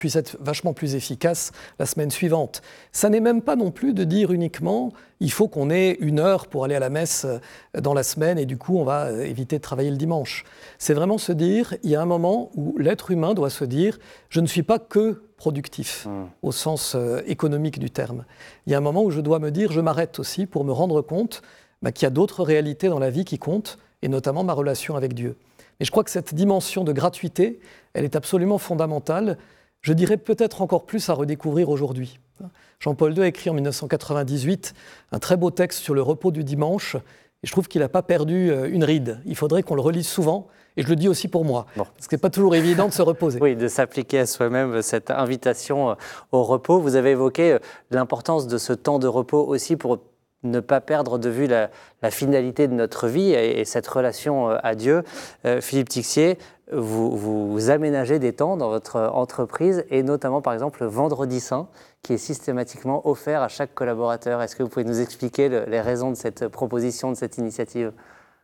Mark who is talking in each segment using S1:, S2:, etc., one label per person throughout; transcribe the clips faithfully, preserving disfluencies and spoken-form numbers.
S1: puisse être vachement plus efficace la semaine suivante. Ça n'est même pas non plus de dire uniquement il faut qu'on ait une heure pour aller à la messe dans la semaine et du coup on va éviter de travailler le dimanche. C'est vraiment se dire, il y a un moment où l'être humain doit se dire je ne suis pas que productif mmh. au sens euh, économique du terme. Il y a un moment où je dois me dire je m'arrête aussi pour me rendre compte bah, qu'il y a d'autres réalités dans la vie qui comptent et notamment ma relation avec Dieu. Et je crois que cette dimension de gratuité, elle est absolument fondamentale. Je dirais peut-être encore plus à redécouvrir aujourd'hui. Jean-Paul deux a écrit en dix-neuf cent quatre-vingt-dix-huit un très beau texte sur le repos du dimanche, et je trouve qu'il n'a pas perdu une ride. Il faudrait qu'on le relise souvent, et je le dis aussi pour moi, bon. Parce que ce n'est pas toujours évident de se reposer.
S2: Oui, de s'appliquer à soi-même cette invitation au repos. Vous avez évoqué l'importance de ce temps de repos aussi pour ne pas perdre de vue la, la finalité de notre vie et, et cette relation à Dieu. Euh, Philippe Tixier, vous, vous aménagez des temps dans votre entreprise et notamment par exemple le Vendredi Saint qui est systématiquement offert à chaque collaborateur. Est-ce que vous pouvez nous expliquer le, les raisons de cette proposition, de cette initiative ?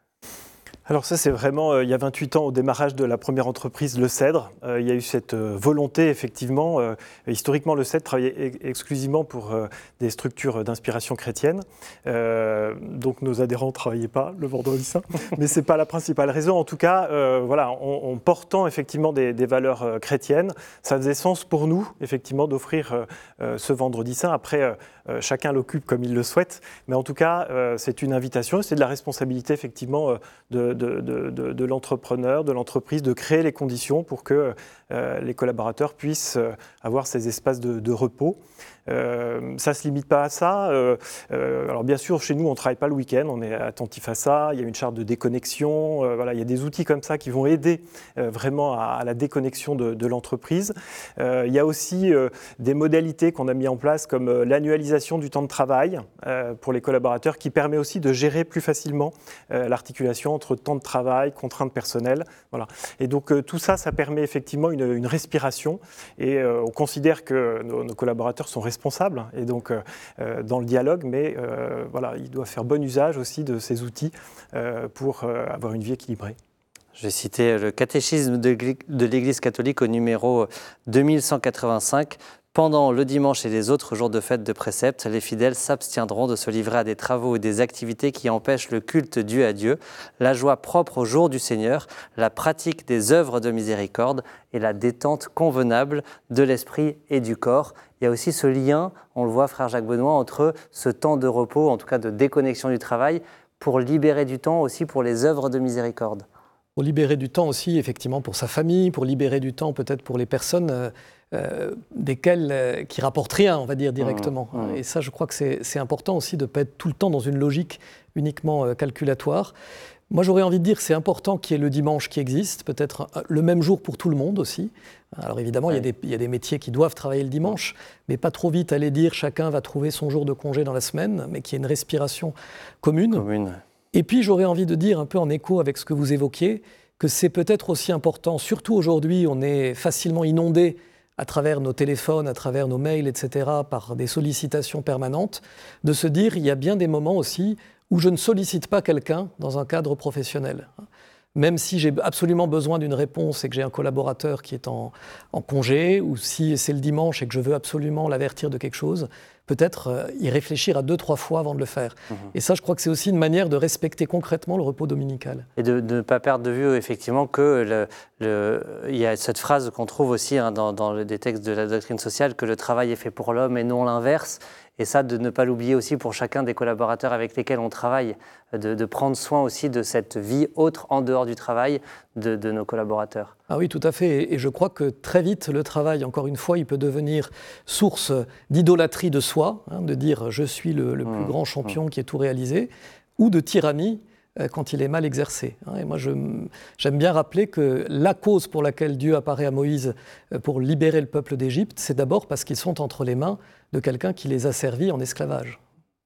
S3: Alors ça, c'est vraiment, euh, il y a vingt-huit ans, au démarrage de la première entreprise, Le Cèdre, euh, il y a eu cette euh, volonté, effectivement. Euh, historiquement, Le Cèdre travaillait ex- exclusivement pour euh, des structures d'inspiration chrétienne. Euh, donc nos adhérents ne travaillaient pas le Vendredi Saint, mais ce n'est pas la principale raison. En tout cas, euh, voilà, en, en portant effectivement des, des valeurs euh, chrétiennes, ça faisait sens pour nous, effectivement, d'offrir euh, euh, ce Vendredi Saint. Après, euh, euh, chacun l'occupe comme il le souhaite, mais en tout cas, euh, c'est une invitation, c'est de la responsabilité, effectivement, euh, de De, de, de, de l'entrepreneur, de l'entreprise, de créer les conditions pour que euh, les collaborateurs puissent euh, avoir ces espaces de, de repos. Euh, ça ne se limite pas à ça. Euh, euh, alors bien sûr, chez nous, on ne travaille pas le week-end, on est attentif à ça. Il y a une charte de déconnexion. Euh, voilà, il y a des outils comme ça qui vont aider euh, vraiment à, à la déconnexion de, de l'entreprise. Euh, il y a aussi euh, des modalités qu'on a mis en place comme euh, l'annualisation du temps de travail euh, pour les collaborateurs qui permet aussi de gérer plus facilement euh, l'articulation entre temps de travail, contraintes personnelles. Voilà. Et donc euh, tout ça, ça permet effectivement une, une respiration et euh, on considère que nos, nos collaborateurs sont responsables responsables et donc euh, dans le dialogue, mais euh, voilà, il doit faire bon usage aussi de ces outils euh, pour euh, avoir une vie équilibrée.
S2: Je vais citer le catéchisme de l'Église catholique au numéro deux mille cent quatre-vingt-cinq. Pendant le dimanche et les autres jours de fête de précepte, les fidèles s'abstiendront de se livrer à des travaux et des activités qui empêchent le culte dû à Dieu, la joie propre au jour du Seigneur, la pratique des œuvres de miséricorde et la détente convenable de l'esprit et du corps. Il y a aussi ce lien, on le voit, frère Jacques Benoît, entre ce temps de repos, en tout cas de déconnexion du travail, pour libérer du temps aussi pour les œuvres de miséricorde.
S1: Pour libérer du temps aussi, effectivement, pour sa famille, pour libérer du temps peut-être pour les personnes euh, euh, desquelles, euh, qui rapportent rien, on va dire, directement. Mmh, mmh. Et ça, je crois que c'est, c'est important aussi de ne pas être tout le temps dans une logique uniquement euh, calculatoire. Moi, j'aurais envie de dire que c'est important qu'il y ait le dimanche qui existe, peut-être le même jour pour tout le monde aussi. Alors évidemment, ouais. il y a des, il y a des métiers qui doivent travailler le dimanche, mais pas trop vite aller dire chacun va trouver son jour de congé dans la semaine, mais qu'il y ait une respiration commune.
S2: commune.
S1: Et puis, j'aurais envie de dire, un peu en écho avec ce que vous évoquiez, que c'est peut-être aussi important, surtout aujourd'hui, on est facilement inondé à travers nos téléphones, à travers nos mails, et cetera, par des sollicitations permanentes, de se dire, il y a bien des moments aussi où je ne sollicite pas quelqu'un dans un cadre professionnel. Même si j'ai absolument besoin d'une réponse et que j'ai un collaborateur qui est en, en congé, ou si c'est le dimanche et que je veux absolument l'avertir de quelque chose, peut-être euh, y réfléchir à deux, trois fois avant de le faire. Mmh. Et ça, je crois que c'est aussi une manière de respecter concrètement le repos dominical.
S2: Et de, de ne pas perdre de vue, effectivement, que le, le, il y a cette phrase qu'on trouve aussi hein, dans, dans des textes de la doctrine sociale, que le travail est fait pour l'homme et non l'inverse. Et ça, de ne pas l'oublier aussi pour chacun des collaborateurs avec lesquels on travaille, de, de prendre soin aussi de cette vie autre en dehors du travail de, de nos collaborateurs.
S1: Ah oui, tout à fait. Et je crois que très vite, le travail, encore une fois, il peut devenir source d'idolâtrie de soi, hein, de dire « je suis le, le plus mmh, grand champion mmh. qui ait tout réalisé », ou de tyrannie euh, quand il est mal exercé. Hein. Et moi, je, j'aime bien rappeler que la cause pour laquelle Dieu apparaît à Moïse euh, pour libérer le peuple d'Égypte, c'est d'abord parce qu'ils sont entre les mains de quelqu'un qui les a servis en esclavage.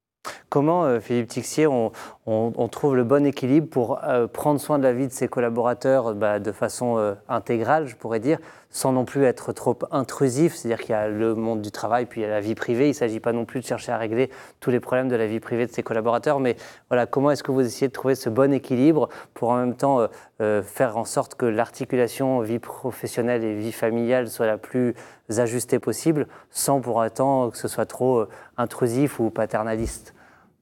S2: Comment, euh, Philippe Tixier, on, on, on trouve le bon équilibre pour euh, prendre soin de la vie de ses collaborateurs bah, de façon euh, intégrale, je pourrais dire, sans non plus être trop intrusif, c'est-à-dire qu'il y a le monde du travail, puis il y a la vie privée. Il ne s'agit pas non plus de chercher à régler tous les problèmes de la vie privée de ses collaborateurs, mais voilà, comment est-ce que vous essayez de trouver ce bon équilibre pour en même temps euh, euh, faire en sorte que l'articulation vie professionnelle et vie familiale soit la plus ajustée possible, sans pour autant que ce soit trop euh, intrusif ou paternaliste?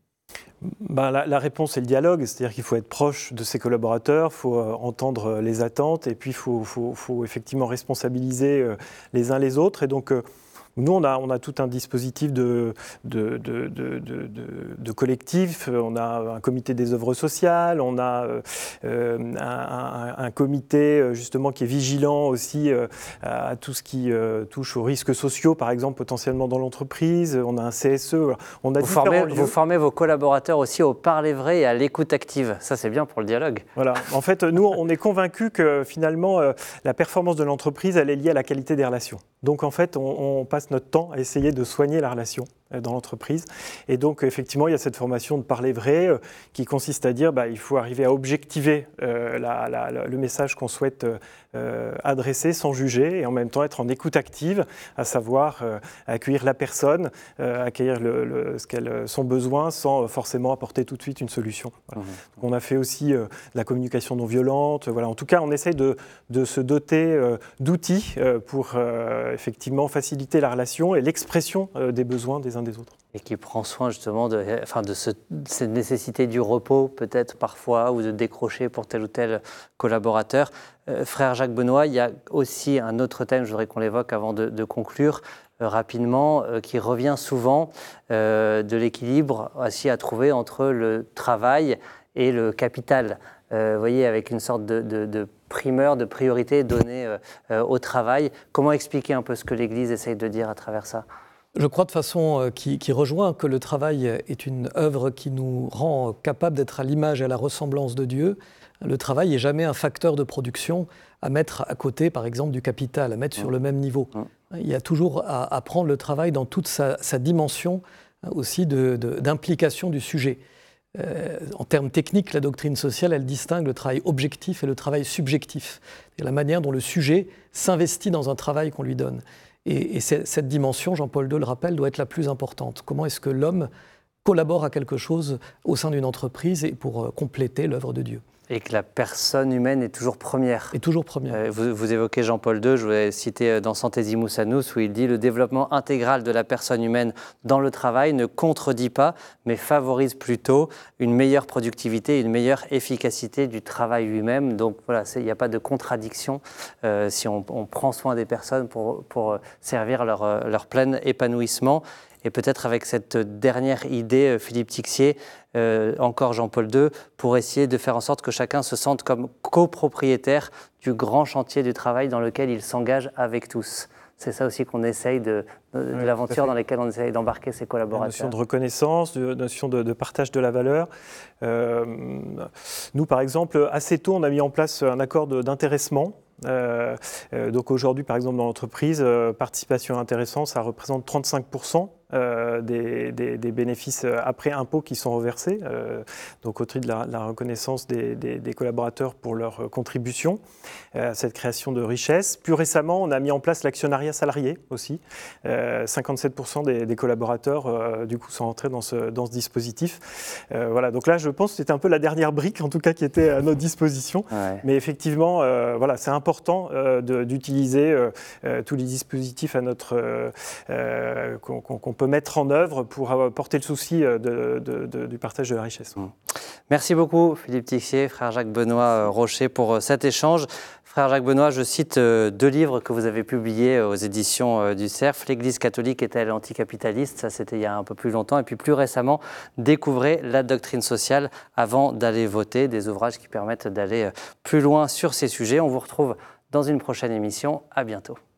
S3: Ben, la, la réponse est le dialogue, c'est-à-dire qu'il faut être proche de ses collaborateurs, il faut euh, entendre les attentes et puis il faut, faut, faut effectivement responsabiliser euh, les uns les autres. Et donc, euh, nous, on a, on a tout un dispositif de, de, de, de, de, de, de collectif. On a un comité des œuvres sociales, on a euh, un, un, un comité justement qui est vigilant aussi euh, à tout ce qui euh, touche aux risques sociaux, par exemple, potentiellement dans l'entreprise. On a un C S E. On a
S2: vous, formez, vous formez vos collaborateurs aussi au parler vrai et à l'écoute active. Ça, c'est bien pour le dialogue.
S3: Voilà. En fait, nous, on est convaincus que finalement, euh, la performance de l'entreprise, elle est liée à la qualité des relations. Donc, en fait, on, on passe notre temps à essayer de soigner la relation dans l'entreprise. Et donc, effectivement, il y a cette formation de parler vrai euh, qui consiste à dire bah, il faut arriver à objectiver euh, la, la, la, le message qu'on souhaite euh, adresser sans juger et en même temps être en écoute active, à savoir euh, accueillir la personne, euh, accueillir le, le, ce qu'elle, son besoin sans forcément apporter tout de suite une solution. Voilà. Mmh. Donc, on a fait aussi euh, de la communication non violente. Voilà. En tout cas, on essaye de, de se doter euh, d'outils euh, pour euh, effectivement faciliter la relation et l'expression euh, des besoins des uns des autres.
S2: Et qui prend soin justement de, enfin de ce, cette nécessité du repos peut-être parfois ou de décrocher pour tel ou tel collaborateur. Euh, frère Jacques Benoît, il y a aussi un autre thème, je voudrais qu'on l'évoque avant de, de conclure euh, rapidement, euh, qui revient souvent, euh, de l'équilibre aussi à trouver entre le travail et le capital. Euh, vous voyez, avec une sorte de, de, de primeur, de priorité donnée euh, euh, au travail. Comment expliquer un peu ce que l'Église essaye de dire à travers ça ?
S1: Je crois de façon qui, qui rejoint que le travail est une œuvre qui nous rend capables d'être à l'image et à la ressemblance de Dieu. Le travail n'est jamais un facteur de production à mettre à côté, par exemple, du capital, à mettre sur le même niveau. Il y a toujours à, à prendre le travail dans toute sa, sa dimension aussi de, de, d'implication du sujet. Euh, en termes techniques, la doctrine sociale, elle distingue le travail objectif et le travail subjectif. C'est la manière dont le sujet s'investit dans un travail qu'on lui donne. Et, et cette dimension, Jean-Paul deux le rappelle, doit être la plus importante. Comment est-ce que l'homme collabore à quelque chose au sein d'une entreprise et pour compléter l'œuvre de Dieu ?
S2: Et que la personne humaine est toujours première.
S1: Est toujours première.
S2: Euh, vous, vous évoquez Jean-Paul deux, je voulais citer dans Centesimus Annus, où il dit « Le développement intégral de la personne humaine dans le travail ne contredit pas, mais favorise plutôt une meilleure productivité et une meilleure efficacité du travail lui-même. » Donc voilà, il n'y a pas de contradiction euh, si on, on prend soin des personnes pour, pour servir leur, leur plein épanouissement. Et peut-être avec cette dernière idée, Philippe Tixier, euh, encore Jean-Paul deux, pour essayer de faire en sorte que chacun se sente comme copropriétaire du grand chantier du travail dans lequel il s'engage avec tous. C'est ça aussi qu'on essaye de, de, oui, de l'aventure dans laquelle on essaye d'embarquer ses collaborateurs.
S3: La notion de reconnaissance, de notion de, de partage de la valeur. Euh, nous, par exemple, assez tôt, on a mis en place un accord d'intéressement. Euh, euh, donc aujourd'hui, par exemple, dans l'entreprise, euh, participation et intéressant, ça représente trente-cinq pour cent euh, des, des, des bénéfices après impôts qui sont reversés, euh, donc au titre de la, la reconnaissance des, des, des collaborateurs pour leur contribution à cette création de richesse. Plus récemment, on a mis en place l'actionnariat salarié aussi. Euh, cinquante-sept pour cent des, des collaborateurs, euh, du coup, sont entrés dans ce, dans ce dispositif. Euh, voilà, donc là, je pense que c'était un peu la dernière brique, en tout cas, qui était à notre disposition. Ouais. Mais effectivement, euh, voilà, c'est important euh, de, d'utiliser euh, euh, tous les dispositifs à notre, euh, euh, qu'on, qu'on peut mettre en œuvre pour porter le souci de, de, de, du partage de la richesse.
S2: Mmh. Merci beaucoup, Philippe Tixier, frère Jacques Benoît Rocher, pour cet échange. Frère Jacques Benoît, je cite deux livres que vous avez publiés aux éditions du Cerf. L'Église catholique est-elle anticapitaliste ? Ça, c'était il y a un peu plus longtemps. Et puis plus récemment, Découvrez la doctrine sociale avant d'aller voter. Des ouvrages qui permettent d'aller plus loin sur ces sujets. On vous retrouve dans une prochaine émission. À bientôt.